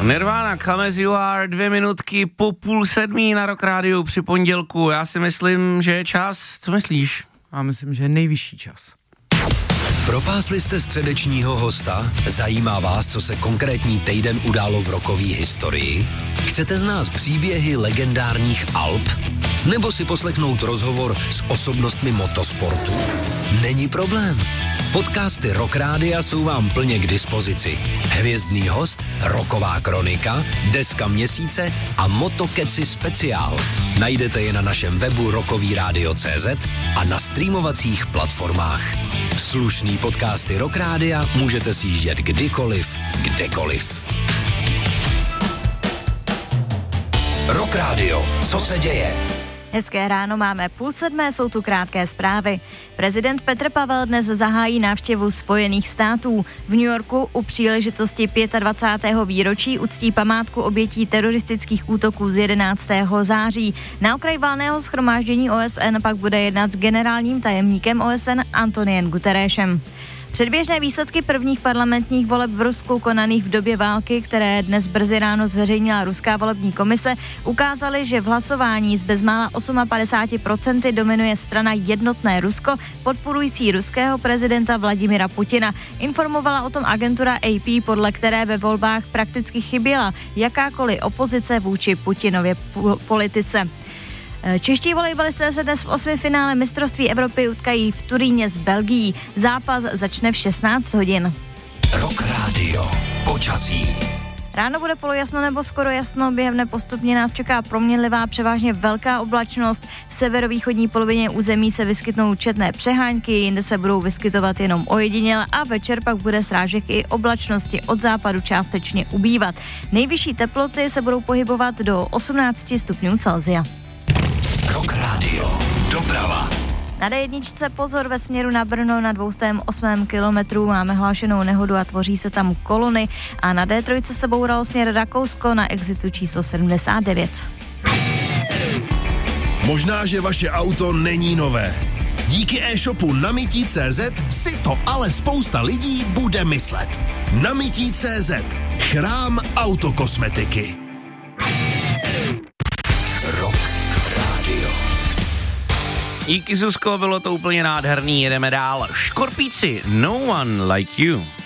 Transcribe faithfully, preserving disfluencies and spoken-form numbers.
Nirvana, Come As You Are, dvě minutky po půl sedmí na Rock Rádiu při pondělku. Já si myslím, že je čas. Co myslíš? Já myslím, že je nejvyšší čas. Propásli jste středečního hosta? Zajímá vás, co se konkrétní týden událo v rockové historii? Chcete znát příběhy legendárních alb? Nebo si poslechnout rozhovor s osobnostmi motosportu? Není problém. Podcasty Rock Rádia jsou vám plně k dispozici. Hvězdný host, rocková kronika, deska měsíce a Motokeci speciál. Najdete je na našem webu rockovyradio tečka cé zet a na streamovacích platformách. Slušný podcasty Rock Rádia můžete si jet kdykoliv, kdekoliv. Rock Radio, co se děje? Hezké ráno, máme půl sedmé, jsou tu krátké zprávy. Prezident Petr Pavel dnes zahájí návštěvu Spojených států. V New Yorku u příležitosti dvacátého pátého výročí uctí památku obětí teroristických útoků z jedenáctého září. Na okraj valného shromáždění O S N pak bude jednat s generálním tajemníkem O S N Antoniem Guterresem. Předběžné výsledky prvních parlamentních voleb v Rusku konaných v době války, které dnes brzy ráno zveřejnila ruská volební komise, ukázaly, že v hlasování z bezmála padesát osm procent dominuje strana Jednotné Rusko, podporující ruského prezidenta Vladimira Putina. Informovala o tom agentura A P, podle které ve volbách prakticky chyběla jakákoliv opozice vůči Putinově politice. Čeští volejbalisté se dnes v osmifinále mistrovství Evropy utkají v Turíně s Belgií. Zápas začne v šestnáct hodin. Rock Radio. Počasí. Ráno bude polojasno nebo skoro jasno, během dne postupně nás čeká proměnlivá, převážně velká oblačnost. V severovýchodní polovině území se vyskytnou četné přehánky, jinde se budou vyskytovat jenom ojediněle a večer pak bude srážek i oblačnosti od západu částečně ubývat. Nejvyšší teploty se budou pohybovat do osmnáct stupňů Celsia. Rock Radio. Doprava. Na D jedna pozor ve směru na Brno na dvě stě osm kilometrů máme hlášenou nehodu a tvoří se tam kolony a na D tři se bouralo směr Rakousko na exitu číslo sedmdesát devět. Možná, že vaše auto není nové. Díky e-shopu Namití tečka cé zet si to ale spousta lidí bude myslet. Namití tečka cé zet. Chrám autokosmetiky. Rock Radio. Díky, Zuzko, bylo to úplně nádherný, jedeme dál. Škorpíci, No One Like You.